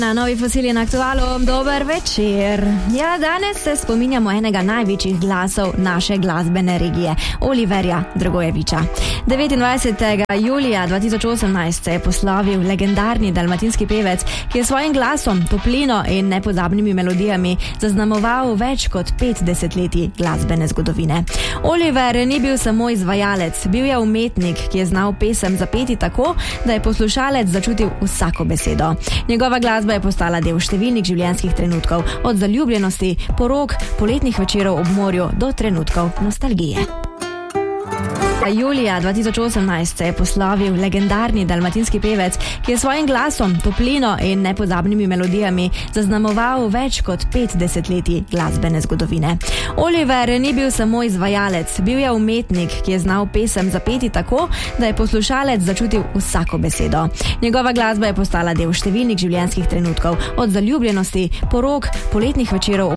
Na Novi Fosili na Aktualu, dober večer. Ja, danes se spominjamo enega največjih glasov naše glasbene regije, Oliverja Dragojevića. 29. julija 2018 se je poslovil legendarni dalmatinski pevec, ki je svojim glasom, toplino in nepozabnimi melodijami zaznamoval več kot 5 desetletij glasbene zgodovine. Oliver ni bil samo izvajalec, bil je umetnik, ki je znal pesem zapeti tako, da je poslušalec začutil vsako besedo. Njegova glasba je postala del številnih življenjskih trenutkov, od zaljubljenosti, porok, poletnih večerov ob morju do trenutkov nostalgije. Julija 2018 se je poslovil legendarni dalmatinski pevec, ki je svojim glasom, toplino in nepozabnimi melodijami zaznamoval več kot 5 desetletij glasbene zgodovine. Oliver ni bil samo izvajalec, bil je umetnik, ki je znal pesem zapeti tako, da je poslušalec začutil vsako besedo. Njegova glasba je postala del številnih življenjskih trenutkov, od zaljubljenosti, porok, poletnih večerov